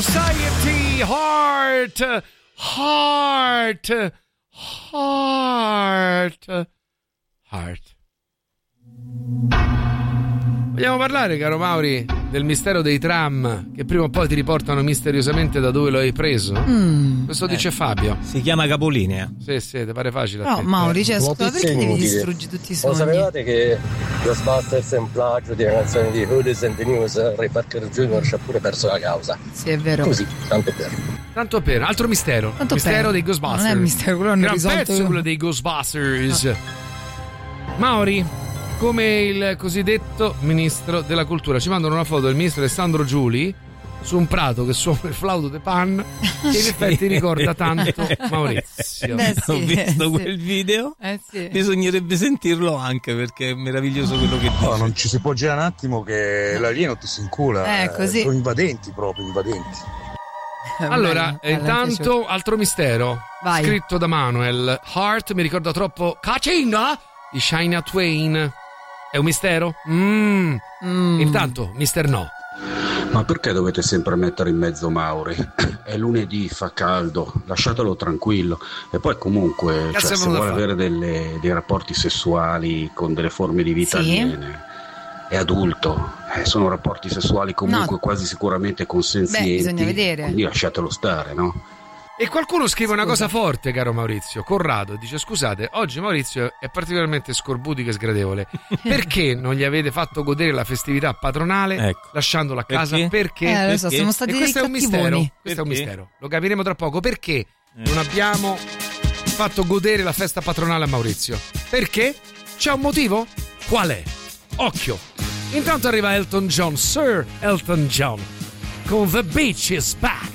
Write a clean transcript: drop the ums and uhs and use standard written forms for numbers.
Society, Heart. Vogliamo parlare, caro Mauri, del mistero dei tram che prima o poi ti riportano misteriosamente da dove lo hai preso? Questo dice Fabio. Si chiama capolinea. Sì, ti pare facile. No, Mauri, cioè, scusa, perché devi distruggere tutti i sogni? Lo sapevate che Ghostbusters è un plagio di una canzone di Hoodies and the News? Ray Parker Jr. ci ha pure perso la causa. Sì, è vero. Così, tanto per. Altro mistero. Mistero dei Ghostbusters. Non è un mistero, quello non è risolto. Pezzo quello dei Ghostbusters. No. Mauri, come il cosiddetto ministro della cultura, ci mandano una foto del ministro Alessandro Giuli su un prato che suona il flauto de pan, che in effetti ricorda tanto Maurizio. Ho visto quel video, sì. Bisognerebbe sentirlo anche perché è meraviglioso quello che dice. No, non ci si può girare un attimo che l'alieno ti si incula. Così. Sono invadenti. Allora, intanto altro mistero. Vai. Scritto da Manuel. Heart mi ricorda troppo Kachina di Shania Twain. È un mistero? Intanto, Mister No. Ma perché dovete sempre mettere in mezzo Mauri? È lunedì, fa caldo, lasciatelo tranquillo. E poi comunque, se vuole avere dei rapporti sessuali con delle forme di vita aliene, è adulto, sono rapporti sessuali comunque quasi sicuramente consenzienti. Bisogna vedere. Quindi lasciatelo stare, no? E qualcuno scrive una cosa forte, caro Maurizio. Corrado dice: scusate, oggi Maurizio è particolarmente scorbutico e sgradevole. Perché non gli avete fatto godere la festività patronale lasciandolo a casa? Perché? So, sono stati questo è un mistero. Questo è un Perché? mistero. Lo capiremo tra poco. Perché non abbiamo fatto godere la festa patronale a Maurizio? Perché? C'è un motivo? Qual è? Occhio. Intanto arriva Elton John, Sir Elton John, con The Beach is Back.